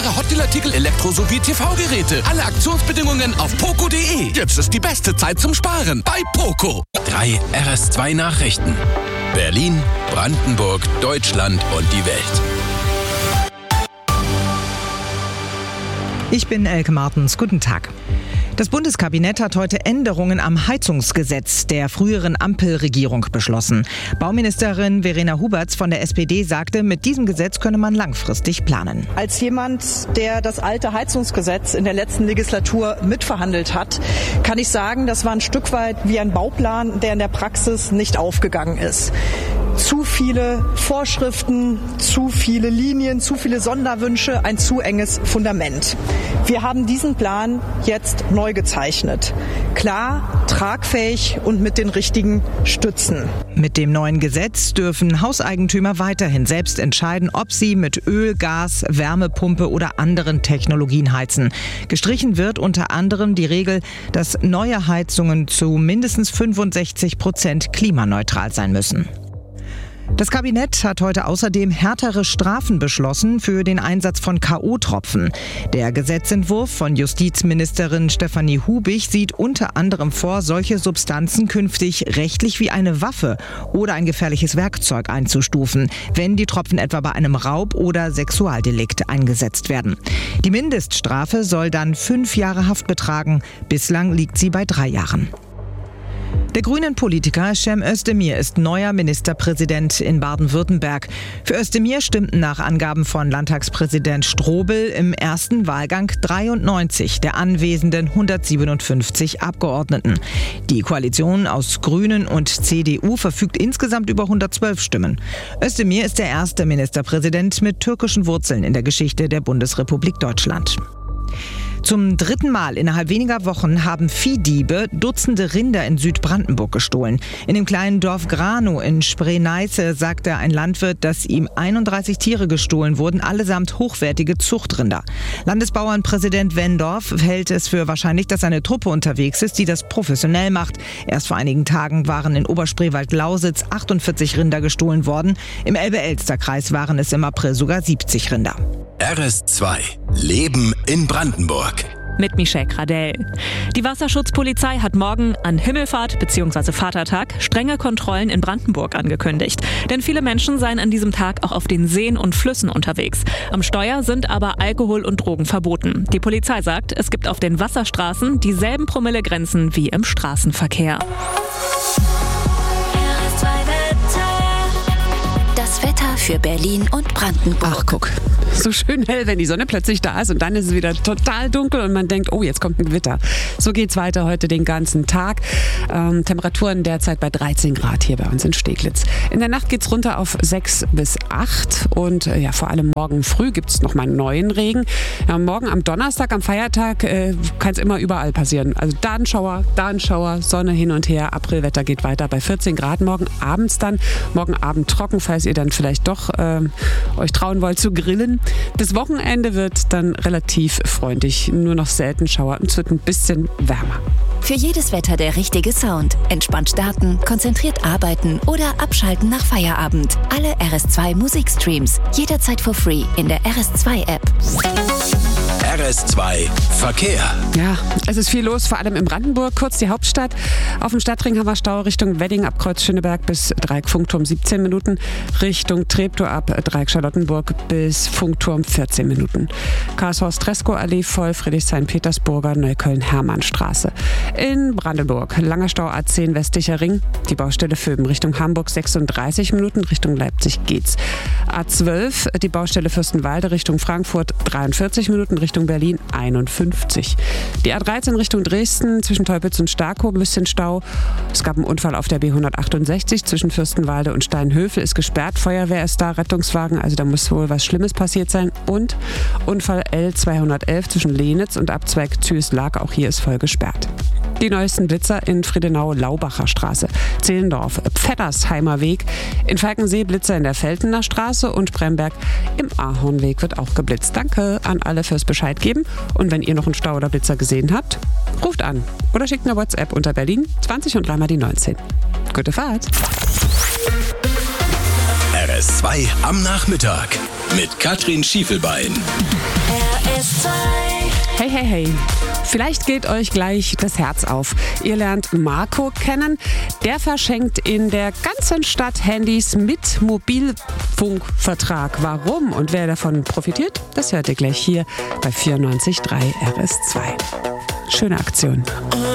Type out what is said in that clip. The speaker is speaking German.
wunderbare Hotdeal-Artikel, Elektro- sowie TV-Geräte. Alle Aktionsbedingungen auf poco.de. Jetzt ist die beste Zeit zum Sparen bei Poco. 3 RS2 Nachrichten. Berlin, Brandenburg, Deutschland und die Welt. Ich bin Elke Martens. Guten Tag. Das Bundeskabinett hat heute Änderungen am Heizungsgesetz der früheren Ampelregierung beschlossen. Bauministerin Verena Huberts von der SPD sagte, mit diesem Gesetz könne man langfristig planen. Als jemand, der das alte Heizungsgesetz in der letzten Legislatur mitverhandelt hat, kann ich sagen, das war ein Stück weit wie ein Bauplan, der in der Praxis nicht aufgegangen ist. Zu viele Vorschriften, zu viele Linien, zu viele Sonderwünsche, ein zu enges Fundament. Wir haben diesen Plan jetzt neu gezeichnet. Klar, tragfähig und mit den richtigen Stützen. Mit dem neuen Gesetz dürfen Hauseigentümer weiterhin selbst entscheiden, ob sie mit Öl, Gas, Wärmepumpe oder anderen Technologien heizen. Gestrichen wird unter anderem die Regel, dass neue Heizungen zu mindestens 65% klimaneutral sein müssen. Das Kabinett hat heute außerdem härtere Strafen beschlossen für den Einsatz von K.O.-Tropfen. Der Gesetzentwurf von Justizministerin Stefanie Hubig sieht unter anderem vor, solche Substanzen künftig rechtlich wie eine Waffe oder ein gefährliches Werkzeug einzustufen, wenn die Tropfen etwa bei einem Raub- oder Sexualdelikt eingesetzt werden. Die Mindeststrafe soll dann 5 Jahre Haft betragen. Bislang liegt sie bei 3 Jahren. Der grünen Politiker Cem Özdemir ist neuer Ministerpräsident in Baden-Württemberg. Für Özdemir stimmten nach Angaben von Landtagspräsident Strobel im ersten Wahlgang 93 der anwesenden 157 Abgeordneten. Die Koalition aus Grünen und CDU verfügt insgesamt über 112 Stimmen. Özdemir ist der erste Ministerpräsident mit türkischen Wurzeln in der Geschichte der Bundesrepublik Deutschland. Zum 3. Mal innerhalb weniger Wochen haben Viehdiebe Dutzende Rinder in Südbrandenburg gestohlen. In dem kleinen Dorf Granow in Spree-Neiße sagte ein Landwirt, dass ihm 31 Tiere gestohlen wurden, allesamt hochwertige Zuchtrinder. Landesbauernpräsident Wendorf hält es für wahrscheinlich, dass eine Truppe unterwegs ist, die das professionell macht. Erst vor einigen Tagen waren in Oberspreewald-Lausitz 48 Rinder gestohlen worden. Im Elbe-Elster-Kreis waren es im April sogar 70 Rinder. RS2 Leben in Brandenburg. Mit Michelle Gradell. Die Wasserschutzpolizei hat morgen an Himmelfahrt bzw. Vatertag strenge Kontrollen in Brandenburg angekündigt. Denn viele Menschen seien an diesem Tag auch auf den Seen und Flüssen unterwegs. Am Steuer sind aber Alkohol und Drogen verboten. Die Polizei sagt, es gibt auf den Wasserstraßen dieselben Promillegrenzen wie im Straßenverkehr. Das Wetter für Berlin und Brandenburg. Ach, guck. So schön hell, wenn die Sonne plötzlich da ist und dann ist es wieder total dunkel und man denkt, oh, jetzt kommt ein Gewitter. So geht's weiter heute den ganzen Tag. Temperaturen derzeit bei 13 Grad hier bei uns in Steglitz. In der Nacht geht's runter auf 6 bis 8 und vor allem morgen früh gibt's noch mal neuen Regen. Ja, morgen am Donnerstag, am Feiertag, kann es immer überall passieren. Also da ein Schauer, Sonne hin und her. Aprilwetter geht weiter bei 14 Grad. Morgen Abend trocken, falls ihr dann vielleicht doch euch trauen wollt zu grillen. Das Wochenende wird dann relativ freundlich, nur noch selten Schauer und es wird ein bisschen wärmer. Für jedes Wetter der richtige Sound. Entspannt starten, konzentriert arbeiten oder abschalten nach Feierabend. Alle RS2 Musikstreams jederzeit for free in der RS2 App. RS2 Verkehr. Ja, es ist viel los, vor allem in Brandenburg. Kurz die Hauptstadt. Auf dem Stadtring haben wir Stau Richtung Wedding ab Kreuz Schöneberg bis Dreieck Funkturm 17 Minuten. Richtung Treptow ab Dreieck Charlottenburg bis Funkturm 14 Minuten. Karlshorst-Treskow-Allee voll, Friedrichshain-Petersburger, Neukölln-Hermannstraße. In Brandenburg, langer Stau A10 westlicher Ring. Die Baustelle Vöben Richtung Hamburg 36 Minuten, Richtung Leipzig geht's. A12, die Baustelle Fürstenwalde Richtung Frankfurt 43 Minuten, Richtung Berlin 51. Die A13 Richtung Dresden zwischen Teupitz und Starkow ein bisschen Stau. Es gab einen Unfall auf der B168 zwischen Fürstenwalde und Steinhöfel, ist gesperrt. Feuerwehr ist da, Rettungswagen, also da muss wohl was Schlimmes passiert sein. Und Unfall L211 zwischen Lehnitz und Abzweig Züß-Lag, auch hier ist voll gesperrt. Die neuesten Blitzer in Friedenau-Laubacher Straße, Zehlendorf, Pfeddersheimer Weg, in Falkensee Blitzer in der Feltener Straße und Bremberg im Ahornweg wird auch geblitzt. Danke an alle fürs Bescheid geben. Und wenn ihr noch einen Stau oder Blitzer gesehen habt, ruft an oder schickt eine WhatsApp unter Berlin 20 und 3 die 19. Gute Fahrt! RS2 am Nachmittag mit Katrin Schiefelbein. Hey, hey, hey. Vielleicht geht euch gleich das Herz auf. Ihr lernt Marco kennen. Der verschenkt in der ganzen Stadt Handys mit Mobilfunkvertrag. Warum und wer davon profitiert, das hört ihr gleich hier bei 94.3 RS2. Schöne Aktion.